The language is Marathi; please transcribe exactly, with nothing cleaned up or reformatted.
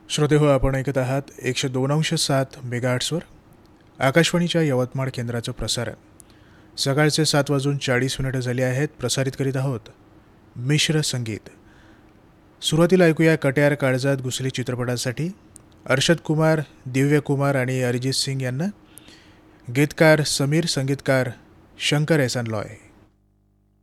श्रोते हो, आपण ऐकत आहात एकशे दोन अंश सात मेगाहर्ट्सवर आकाशवाणीच्या यवतमाळ केंद्राचं प्रसारण. सकाळचे सात वाजून चाळीस मिनिटं झाली आहेत. प्रसारित करीत आहोत मिश्र संगीत. सुरुवातीला ऐकूया कट्यार काळजात घुसली चित्रपटासाठी अर्शद कुमार, दिव्य कुमार आणि अरिजित सिंग यांना. गीतकार समीर, संगीतकार शंकर एहसान लॉय.